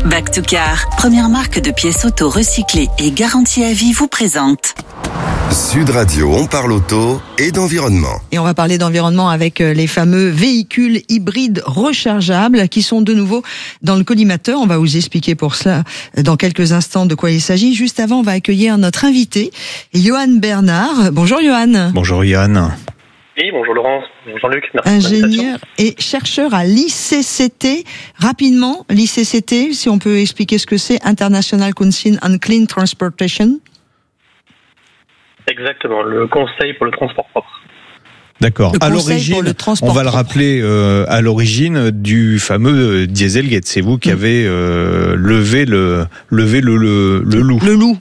Back to Car, première marque de pièces auto recyclées et garantie à vie, vous présente Sud Radio, on parle auto et d'environnement. Et on va parler d'environnement avec les fameux véhicules hybrides rechargeables qui sont de nouveau dans le collimateur. On va vous expliquer pour cela dans quelques instants de quoi il s'agit. Juste avant, on va accueillir notre invité, Johan Bernard. Bonjour Johan. Bonjour Johan. Oui, bonjour Laurence, bonjour Jean-Luc, merci. Ingénieur et chercheur à l'ICCT. Rapidement, l'ICCT, si on peut expliquer ce que c'est, International Council on Clean Transportation. Exactement, le conseil pour le transport propre. D'accord. À l'origine, on va le rappeler, à l'origine du fameux Dieselgate. C'est vous qui avez levé le loup. Le loup.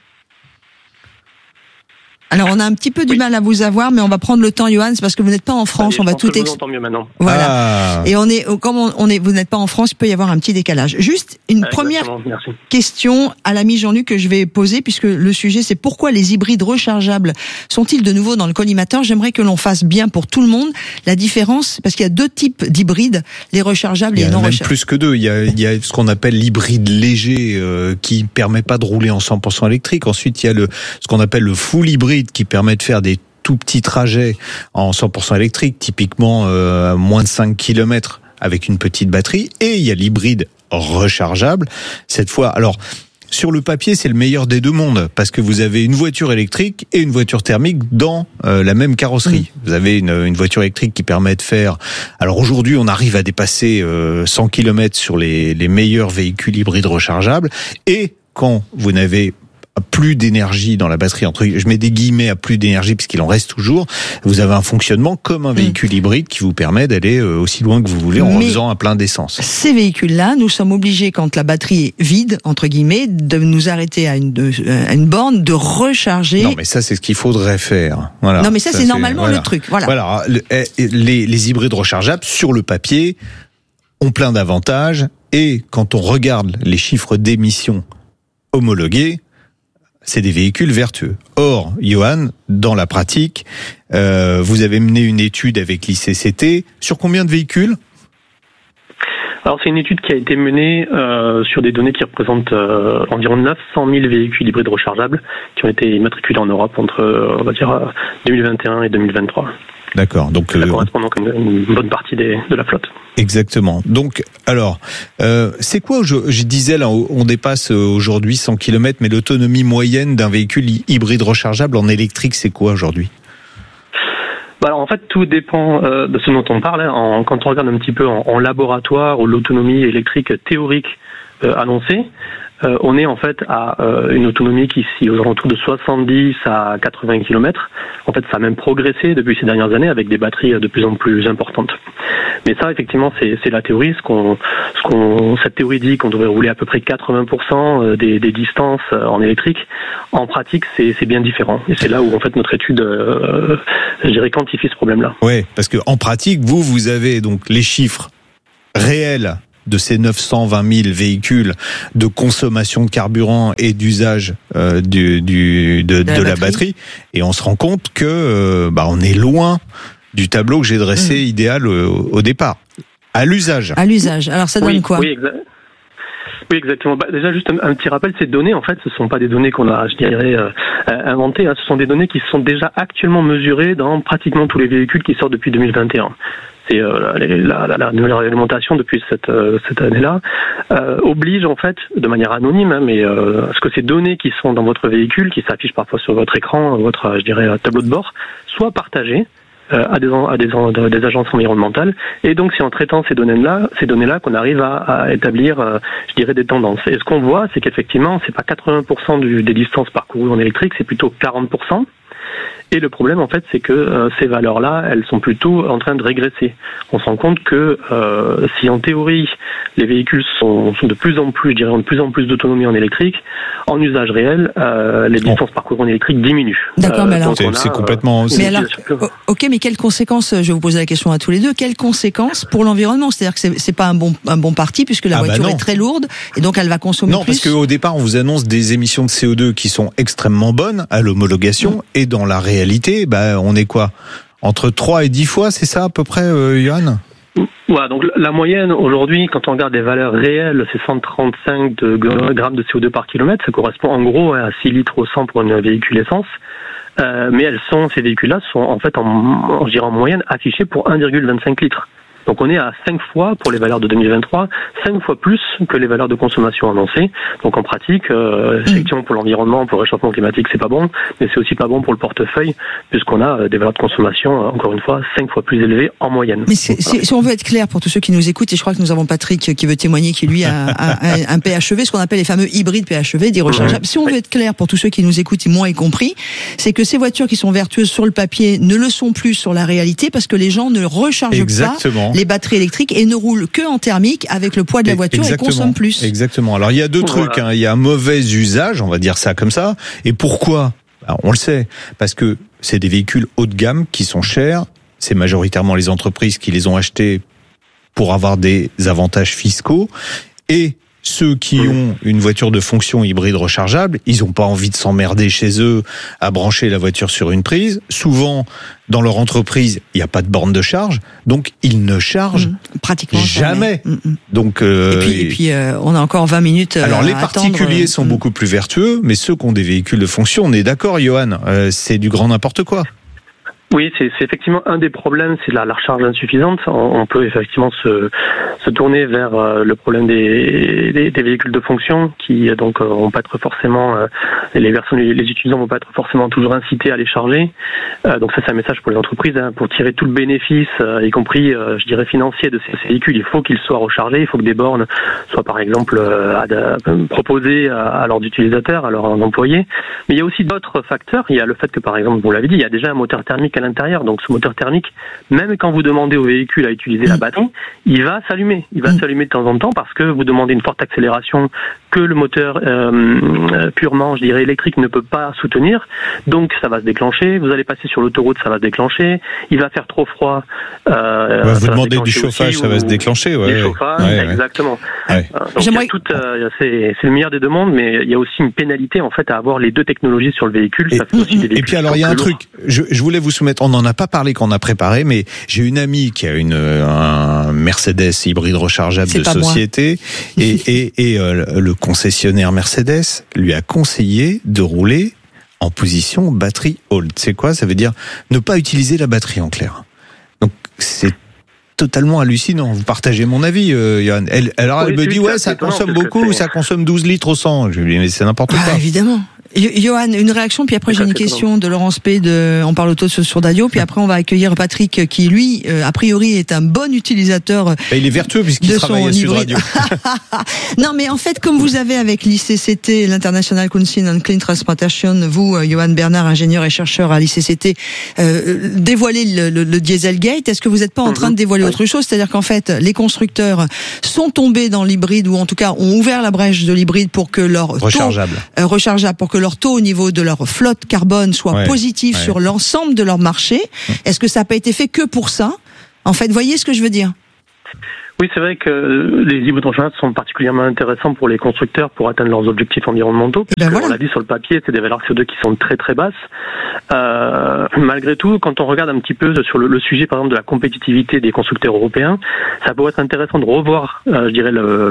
Alors, on a un petit peu du mal à vous avoir, mais on va prendre le temps, Johan, c'est parce que vous n'êtes pas en France. On va tout expliquer. Mieux maintenant. Voilà. Et vous n'êtes pas en France, il peut y avoir un petit décalage. Juste une première question à l'ami Jean-Luc que je vais poser, puisque le sujet, c'est pourquoi les hybrides rechargeables sont-ils de nouveau dans le collimateur? J'aimerais que l'on fasse bien pour tout le monde la différence, parce qu'il y a deux types d'hybrides, les rechargeables et les non rechargeables. Il y a même plus que deux. Il y a ce qu'on appelle l'hybride léger, qui permet pas de rouler en 100% électrique. Ensuite, il y a ce qu'on appelle le full hybride, qui permet de faire des tout petits trajets en 100% électrique, typiquement moins de 5 km avec une petite batterie. Et il y a l'hybride rechargeable. Cette fois, alors, sur le papier, c'est le meilleur des deux mondes, parce que vous avez une voiture électrique et une voiture thermique dans la même carrosserie. Vous avez une voiture électrique qui permet de faire... Alors aujourd'hui, on arrive à dépasser 100 km sur les meilleurs véhicules hybrides rechargeables. Et quand vous n'avez plus d'énergie dans la batterie, je mets des guillemets à plus d'énergie puisqu'il en reste toujours, vous avez un fonctionnement comme un véhicule hybride qui vous permet d'aller aussi loin que vous voulez en faisant un plein d'essence. Ces véhicules-là, nous sommes obligés, quand la batterie est vide, entre guillemets, de nous arrêter à une borne, de recharger. Non, mais ça, c'est ce qu'il faudrait faire. Voilà. Non, mais ça c'est normalement le truc. Voilà. Les hybrides rechargeables, sur le papier, ont plein d'avantages, et quand on regarde les chiffres d'émissions homologués, c'est des véhicules vertueux. Or, Johan, dans la pratique, vous avez mené une étude avec l'ICCT sur combien de véhicules ? Alors, c'est une étude qui a été menée sur des données qui représentent environ 900 000 véhicules hybrides rechargeables qui ont été immatriculés en Europe entre, on va dire, 2021 et 2023. D'accord. Donc, ça correspond donc à une bonne partie de la flotte. Exactement. Donc, alors, c'est quoi, je disais là, on dépasse aujourd'hui 100 km, mais l'autonomie moyenne d'un véhicule hybride rechargeable en électrique, c'est quoi aujourd'hui ? Alors, en fait, tout dépend de ce dont on parle. Quand on regarde un petit peu en laboratoire ou l'autonomie électrique théorique annoncée, on est en fait à une autonomie qui est aux alentours de 70 à 80 km. En fait, ça a même progressé depuis ces dernières années avec des batteries de plus en plus importantes. Mais ça, effectivement, c'est la théorie. Cette théorie dit qu'on devrait rouler à peu près 80% des distances en électrique. En pratique, c'est bien différent. Et c'est là où, en fait, notre étude, je dirais, quantifie ce problème-là. Oui, parce que en pratique, vous avez donc les chiffres réels de ces 920 000 véhicules de consommation de carburant et d'usage de la batterie, et on se rend compte que on est loin du tableau que j'ai dressé idéal au départ. À l'usage. À l'usage. Alors ça donne quoi ? Oui, exactement. Déjà, juste un petit rappel, ces données, en fait, ce sont pas des données qu'on a, je dirais, inventées. Ce sont des données qui sont déjà actuellement mesurées dans pratiquement tous les véhicules qui sortent depuis 2021. C'est la nouvelle réglementation depuis cette année-là oblige en fait de manière anonyme, mais à ce que ces données qui sont dans votre véhicule, qui s'affichent parfois sur votre écran, votre tableau de bord, soient partagées à des agences environnementales. Et donc c'est en traitant ces données-là qu'on arrive à établir, je dirais, des tendances. Et ce qu'on voit, c'est qu'effectivement, c'est pas 80% des distances parcourues en électrique, c'est plutôt 40%. Et le problème, en fait, c'est que ces valeurs-là, elles sont plutôt en train de régresser. On se rend compte que si en théorie, les véhicules sont de plus en plus, je dirais, ont de plus en plus d'autonomie en électrique, en usage réel, les distances parcourues en électrique diminuent. D'accord, mais alors... C'est complètement... mais alors, ok, mais quelles conséquences, je vais vous poser la question à tous les deux, quelles conséquences pour l'environnement ? C'est-à-dire que c'est pas un bon parti, puisque la voiture est très lourde, et donc elle va consommer plus. Non, parce qu'au départ, on vous annonce des émissions de CO2 qui sont extrêmement bonnes à l'homologation, et dans la réalité, on est quoi ? Entre 3 et 10 fois, c'est ça à peu près, Johan ? Voilà, donc la moyenne aujourd'hui, quand on regarde les valeurs réelles, c'est 135 grammes de CO2 par kilomètre. Ça correspond en gros à 6 litres au 100 pour un véhicule essence. Mais ces véhicules-là sont en fait en moyenne affichés pour 1,25 litres. Donc on est à 5 fois pour les valeurs de 2023, 5 fois plus que les valeurs de consommation annoncées. Donc en pratique, effectivement pour l'environnement, pour le réchauffement climatique, c'est pas bon, mais c'est aussi pas bon pour le portefeuille, puisqu'on a des valeurs de consommation, encore une fois, 5 fois plus élevées en moyenne. Mais si on veut être clair pour tous ceux qui nous écoutent, et je crois que nous avons Patrick qui veut témoigner, qui lui a un PHEV, ce qu'on appelle les fameux hybrides PHEV, des rechargeables. Si on veut être clair pour tous ceux qui nous écoutent, moi y compris, c'est que ces voitures qui sont vertueuses sur le papier ne le sont plus sur la réalité, parce que les gens ne rechargent pas les batteries électriques et ne roulent que en thermique avec le poids de la voiture et consomment plus. Exactement. Alors il y a deux trucs. Il y a un mauvais usage, on va dire ça comme ça. Et pourquoi ? Alors, on le sait, parce que c'est des véhicules haut de gamme qui sont chers. C'est majoritairement les entreprises qui les ont achetés pour avoir des avantages fiscaux. Et ceux qui ont une voiture de fonction hybride rechargeable, ils n'ont pas envie de s'emmerder chez eux à brancher la voiture sur une prise. Souvent, dans leur entreprise, il n'y a pas de borne de charge, donc ils ne chargent pratiquement jamais. Donc, et puis, on a encore 20 minutes. Alors, les particuliers sont beaucoup plus vertueux, mais ceux qui ont des véhicules de fonction, on est d'accord, Johan, c'est du grand n'importe quoi. Oui, c'est effectivement un des problèmes, c'est la recharge insuffisante. On peut effectivement se tourner vers le problème des véhicules de fonction qui donc vont pas être forcément les utilisants vont pas être forcément toujours incités à les charger. Donc ça c'est un message pour les entreprises, pour tirer tout le bénéfice, y compris je dirais financier de ces véhicules. Il faut qu'ils soient rechargés, il faut que des bornes soient par exemple proposées à leurs utilisateurs, à leurs employés. Mais il y a aussi d'autres facteurs. Il y a le fait que par exemple, vous l'avez dit, il y a déjà un moteur thermique à l'intérieur. Donc ce moteur thermique, même quand vous demandez au véhicule à utiliser la batterie, il va s'allumer. Il va s'allumer de temps en temps parce que vous demandez une forte accélération que le moteur purement, je dirais, électrique ne peut pas soutenir. Donc ça va se déclencher. Vous allez passer sur l'autoroute, ça va se déclencher. Il va faire trop froid. Vous demandez du chauffage, aussi, ça va se déclencher. Du chauffage, exactement. Ouais. Donc c'est le meilleur des deux mondes, mais il y a aussi une pénalité en fait à avoir les deux technologies sur le véhicule. Ça fait aussi des véhicules. Et puis alors il y a un truc. Je voulais vous soumettre. On n'en a pas parlé quand on a préparé, mais j'ai une amie qui a un Mercedes hybride rechargeable de société et le concessionnaire Mercedes lui a conseillé de rouler en position batterie hold. C'est quoi ? Ça veut dire ne pas utiliser la batterie en clair. Donc c'est totalement hallucinant. Vous partagez mon avis, Yann. Elle me dit ça consomme beaucoup, ça consomme 12 litres au 100. Je lui dis mais c'est n'importe quoi. Évidemment. Johan, une réaction, puis après j'ai une question de Laurence P. On parle auto sur Radio, puis après on va accueillir Patrick qui lui, a priori, est un bon utilisateur. Il est vertueux puisqu'il travaille à Sud Radio. Non, mais en fait, comme vous avez avec l'ICCT, l'International Council on Clean Transportation, vous, Johan Bernard, ingénieur et chercheur à l'ICCT, dévoilé le Dieselgate, est-ce que vous n'êtes pas en train de dévoiler autre chose ? C'est-à-dire qu'en fait, les constructeurs sont tombés dans l'hybride, ou en tout cas ont ouvert la brèche de l'hybride pour que leur rechargeable, pour que leur taux au niveau de leur flotte carbone soit positif sur l'ensemble de leur marché. Est-ce que ça n'a pas été fait que pour ça ? En fait, voyez ce que je veux dire ? Oui, c'est vrai que les hybrides rechargeables sont particulièrement intéressants pour les constructeurs pour atteindre leurs objectifs environnementaux. On l'a dit sur le papier, c'est des valeurs CO2 qui sont très très basses. Malgré tout, quand on regarde un petit peu sur le sujet, par exemple, de la compétitivité des constructeurs européens, ça pourrait être intéressant de revoir, je dirais,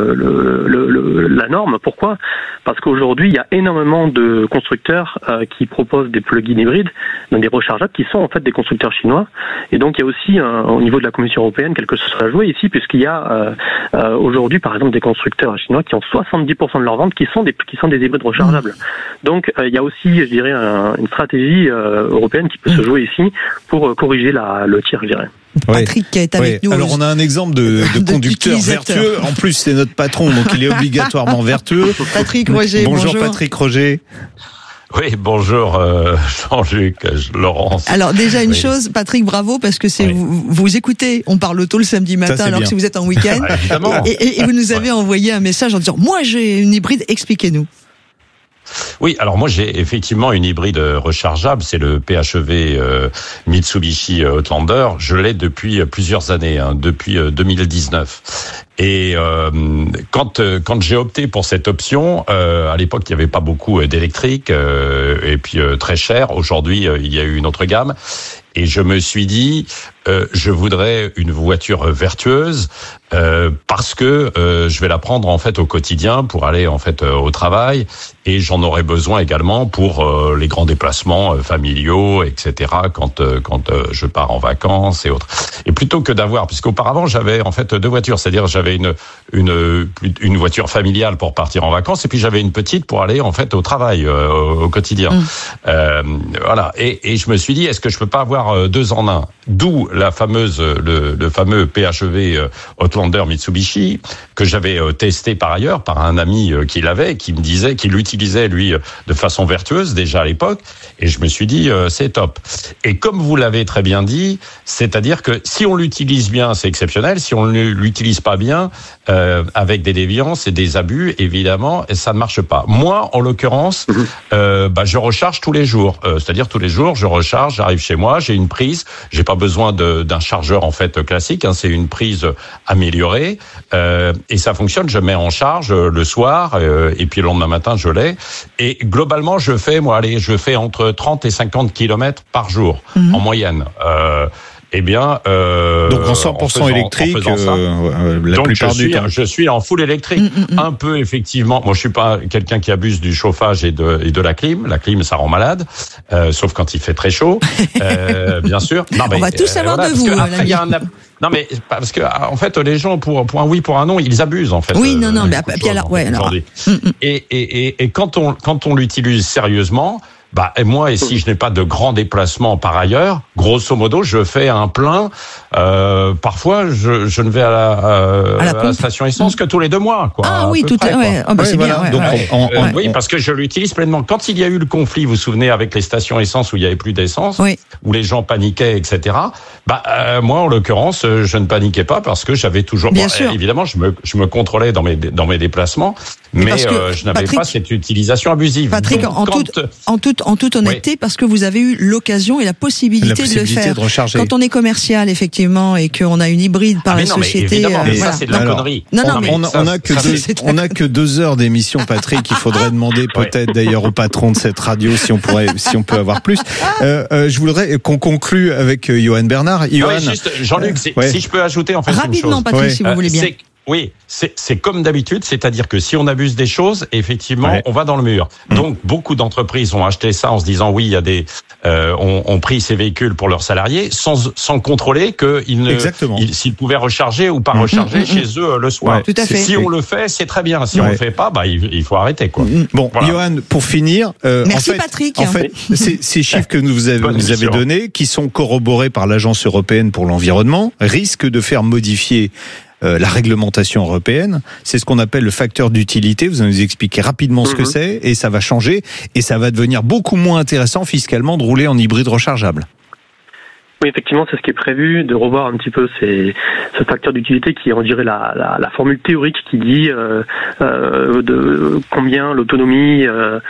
la norme. Pourquoi ? Parce qu'aujourd'hui, il y a énormément de constructeurs qui proposent des plug-in hybrides, donc des rechargeables, qui sont en fait des constructeurs chinois. Et donc, il y a aussi, au niveau de la Commission européenne, quelque chose à jouer ici, puisqu'il y a aujourd'hui, par exemple, des constructeurs chinois qui ont 70% de leurs ventes qui sont des hybrides rechargeables. Donc, il y a aussi, je dirais, une stratégie européenne qui peut se jouer ici pour corriger le tir, je dirais. Patrick qui est avec nous. Alors on a un exemple de conducteur vertueux. En plus c'est notre patron, donc il est obligatoirement vertueux. Patrick Roger. Bonjour Patrick Roger. Oui, bonjour Jean-Luc, Laurence. Alors déjà une chose, Patrick, bravo, parce que c'est vous écoutez, on parle auto le samedi matin alors que si vous êtes en week-end. Et vous nous avez envoyé un message en disant, moi j'ai une hybride, expliquez-nous. Oui, alors moi j'ai effectivement une hybride rechargeable, c'est le PHEV Mitsubishi Outlander. Je l'ai depuis plusieurs années, depuis 2019. Et quand j'ai opté pour cette option, à l'époque il n'y avait pas beaucoup d'électrique et puis très cher. Aujourd'hui il y a eu une autre gamme. Et je me suis dit, je voudrais une voiture vertueuse parce que je vais la prendre en fait au quotidien pour aller en fait au travail, et j'en aurai besoin également pour les grands déplacements familiaux, etc. Quand je pars en vacances et autres. Et plutôt que d'avoir, puisqu'auparavant j'avais en fait 2 voitures, c'est-à-dire j'avais une voiture familiale pour partir en vacances, et puis j'avais une petite pour aller en fait au travail au quotidien. Voilà. Et je me suis dit, est-ce que je peux pas avoir 2 en 1? D'où le fameux PHEV Outlander Mitsubishi que j'avais testé par ailleurs par un ami qui l'avait, qui me disait qu'il l'utilisait lui de façon vertueuse déjà à l'époque, et je me suis dit c'est top. Et comme vous l'avez très bien dit, c'est-à-dire que si on l'utilise bien, c'est exceptionnel. Si on ne l'utilise pas bien, avec des déviances et des abus, évidemment, ça ne marche pas. Moi, en l'occurrence, je recharge tous les jours. C'est-à-dire tous les jours, je recharge, j'arrive chez moi, j'ai une prise, j'ai pas besoin d'un chargeur en fait classique, c'est une prise améliorée, et ça fonctionne. Je mets en charge le soir, et puis le lendemain matin, je l'ai. Et globalement, je fais entre 30 et 50 kilomètres par jour, en moyenne. Donc en 100% électrique, la plupart du temps. Je suis en full électrique. Un peu, effectivement. Moi, je suis pas quelqu'un qui abuse du chauffage et de la clim. La clim, ça rend malade, sauf quand il fait très chaud, bien sûr. Non, mais, on va tout savoir de vous. Non, mais parce que en fait, les gens pour un oui, pour un non, ils abusent en fait. Oui, non, mais puis alors, alors. Et quand on l'utilise sérieusement. Et moi, et si je n'ai pas de grands déplacements par ailleurs, grosso modo, je fais un plein. Parfois, je ne vais à la station essence que tous les 2 mois, quoi. Ah oui, tout à fait. C'est bien. Donc, oui, parce que je l'utilise pleinement. Quand il y a eu le conflit, vous vous souvenez, avec les stations essence où il y avait plus d'essence, où les gens paniquaient, etc. Moi, en l'occurrence, je ne paniquais pas parce que j'avais toujours. Évidemment, je me contrôlais dans mes déplacements, mais je n'avais pas cette utilisation abusive. Patrick, donc, en toute honnêteté, parce que vous avez eu l'occasion et la possibilité de le faire. Quand on est commercial, effectivement, et qu'on a une hybride par la société. Mais ça, c'est de la connerie. On a que 2 heures d'émission, Patrick. Il faudrait demander peut-être d'ailleurs au patron de cette radio si on peut avoir plus. Je voudrais qu'on conclue avec Johan Bernard. Juste, Jean-Luc, si je peux ajouter en fait rapidement, une chose. Patrick, si vous voulez bien. Oui, c'est comme d'habitude, c'est-à-dire que si on abuse des choses, effectivement, on va dans le mur. Donc, beaucoup d'entreprises ont acheté ça en se disant oui, il y a des, ont pris ces véhicules pour leurs salariés sans contrôler s'ils pouvaient recharger ou pas recharger chez eux le soir. Tout à fait. Si on le fait, c'est très bien. Si on le fait pas, il faut arrêter, quoi. Bon, voilà. Johan, pour finir, merci Patrick. En fait, ces chiffres que vous avez donnés, qui sont corroborés par l'Agence européenne pour l'environnement, risquent de faire modifier la réglementation européenne. C'est ce qu'on appelle le facteur d'utilité. Vous allez nous expliquer rapidement ce que c'est, et ça va changer, et ça va devenir beaucoup moins intéressant fiscalement de rouler en hybride rechargeable. Oui, effectivement, c'est ce qui est prévu, de revoir un petit peu ce facteur d'utilité qui est, on dirait, la formule théorique qui dit de combien l'autonomie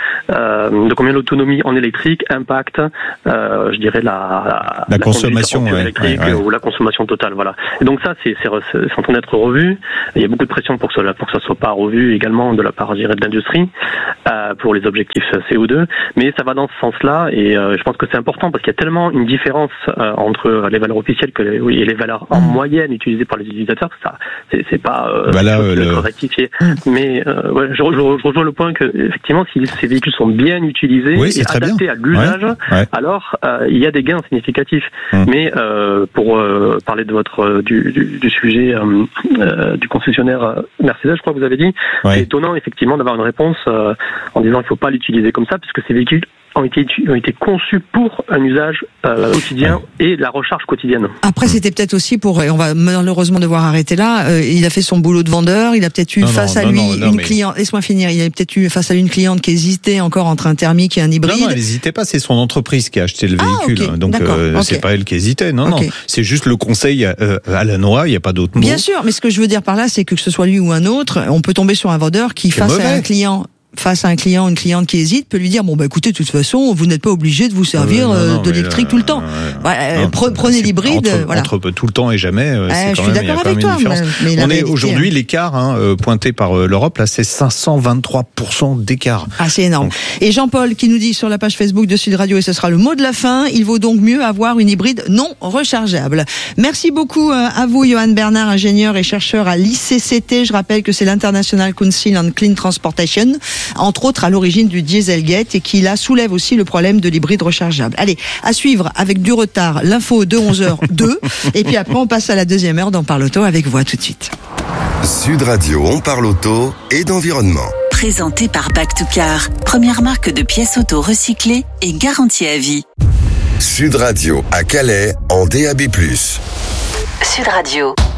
en électrique impacte, je dirais, la consommation électrique ou la consommation totale. Voilà. Et donc ça, c'est en train d'être revu. Il y a beaucoup de pression pour que ça soit pas revu également de la part, je dirais, de l'industrie pour les objectifs CO2. Mais ça va dans ce sens-là, et je pense que c'est important parce qu'il y a tellement une différence entre les valeurs officielles et les valeurs en moyenne utilisées par les utilisateurs, ça c'est pas rectifié. Mais je rejoins le point que effectivement, si ces véhicules sont bien utilisés et adaptés à l'usage, alors il y a des gains significatifs. Mais pour parler de du sujet du concessionnaire Mercedes, je crois que vous avez dit, c'est étonnant effectivement d'avoir une réponse en disant qu'il faut pas l'utiliser comme ça, puisque ces véhicules ont été conçus pour un usage quotidien et la recharge quotidienne. Après, c'était peut-être aussi et on va malheureusement devoir arrêter là, il a fait son boulot de vendeur, il a peut-être eu une cliente, laisse-moi finir, il a peut-être eu face à lui une cliente qui hésitait encore entre un thermique et un hybride. Non, elle hésitait pas, c'est son entreprise qui a acheté le véhicule, donc c'est pas elle qui hésitait, non, c'est juste le conseil à la noix, il n'y a pas d'autre mot. Bien sûr, mais ce que je veux dire par là, c'est que ce soit lui ou un autre, on peut tomber sur un vendeur qui, face à un client face à un client, une cliente qui hésite, peut lui dire bon bah écoutez, de toute façon, vous n'êtes pas obligé de vous servir de l'électrique tout le temps. Prenez l'hybride. Entre tout le temps et jamais. Je suis d'accord avec toi. Mais on est aujourd'hui l'écart pointé par l'Europe, là, c'est 523% d'écart. Ah, c'est énorme. Et Jean-Paul qui nous dit sur la page Facebook de Sud Radio, et ce sera le mot de la fin, il vaut donc mieux avoir une hybride non rechargeable. Merci beaucoup à vous, Johan Bernard, ingénieur et chercheur à l'ICCT. Je rappelle que c'est l'International Council on Clean Transportation, entre autres à l'origine du Dieselgate, et qui là soulève aussi le problème de l'hybride rechargeable. Allez, à suivre avec du retard l'info de 11h02, et puis après on passe à la deuxième heure d'On parle auto avec vous. À tout de suite. Sud Radio, on parle auto et d'environnement. Présenté par Back to Car, première marque de pièces auto recyclées et garantie à vie. Sud Radio à Calais en DAB+. Sud Radio.